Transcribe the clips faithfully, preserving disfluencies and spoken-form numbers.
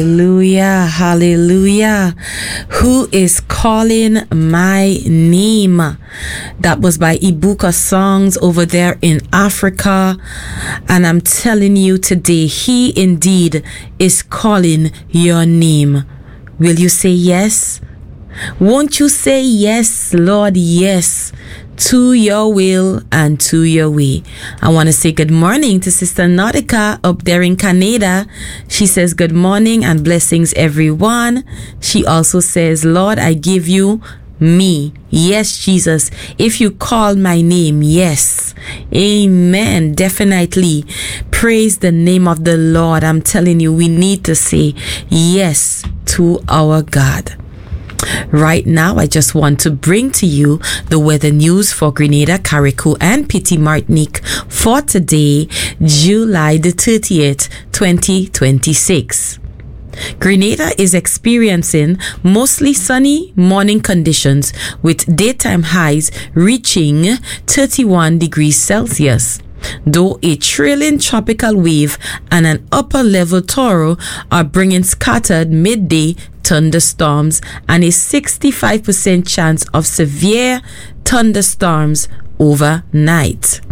Hallelujah, hallelujah. Who is calling my name? That was by Ibuka Songs over there in Africa. And I'm telling you today, he indeed is calling your name. Will you say yes? Won't you say yes, Lord, yes, to your will and to your way? I want to say good morning to Sister Nautica up there in Canada. She says good morning and blessings, everyone. She also says, Lord, I give you me. Yes, Jesus. If you call my name, yes. Amen. Definitely. Praise the name of the Lord. I'm telling you, we need to say yes to our God. Right now, I just want to bring to you the weather news for Grenada, Carriacou, and Petite Martinique for today, July the thirtieth, twenty twenty-six. Grenada is experiencing mostly sunny morning conditions with daytime highs reaching thirty-one degrees Celsius. Though a trailing tropical wave and an upper level Toro are bringing scattered midday thunderstorms and a sixty-five percent chance of severe thunderstorms overnight.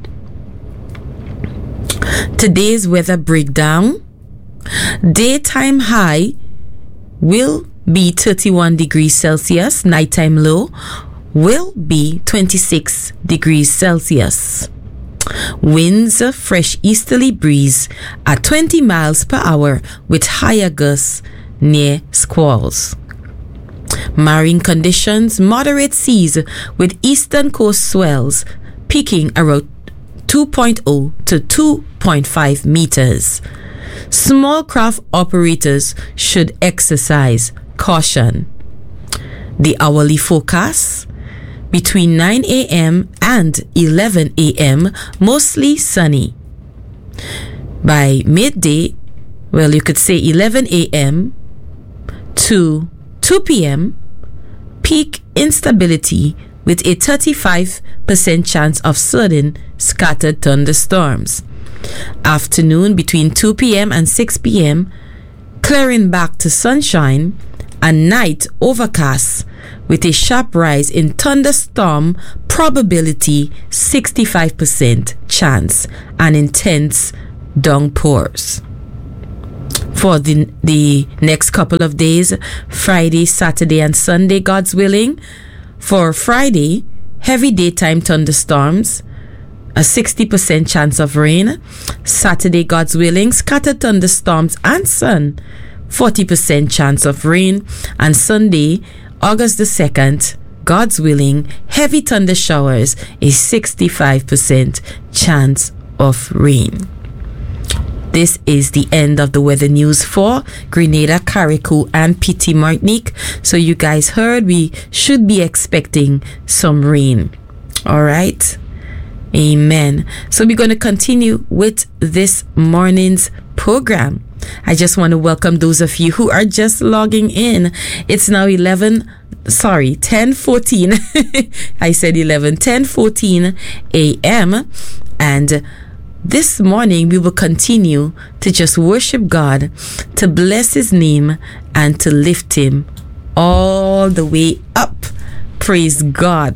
Today's weather breakdown. Daytime high will be thirty-one degrees Celsius. Nighttime low will be twenty-six degrees Celsius. Winds, fresh easterly breeze at twenty miles per hour with higher gusts near squalls. Marine conditions, moderate seas with eastern coast swells peaking around two point zero to two point five meters. Small craft operators should exercise caution. The hourly forecast. Between nine a.m. and eleven a.m., mostly sunny. By midday, well, you could say eleven a.m. to two p.m., peak instability with a thirty-five percent chance of sudden scattered thunderstorms. Afternoon between two p.m. and six p.m., clearing back to sunshine, and night overcast with a sharp rise in thunderstorm probability, sixty-five percent chance, and intense downpours. For the, the next couple of days, Friday, Saturday, and Sunday, God's willing. For Friday, heavy daytime thunderstorms, a sixty percent chance of rain. Saturday, God's willing, scattered thunderstorms and sun, forty percent chance of rain. And Sunday, August the second, God's willing, heavy thunder showers, a sixty-five percent chance of rain. This is the end of the weather news for Grenada, Carriacou, and Petite Martinique. So you guys heard we should be expecting some rain. All right. Amen. So we're going to continue with this morning's program. I just want to welcome those of you who are just logging in. It's now eleven, sorry, ten fourteen. I said eleven, ten fourteen a.m. And this morning we will continue to just worship God, to bless his name, and to lift him all the way up. Praise God.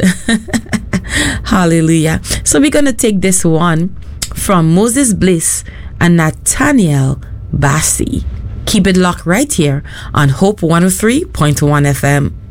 Hallelujah. So we're going to take this one from Moses Bliss and Nathaniel Bassi. Keep it locked right here on Hope one oh three point one F M.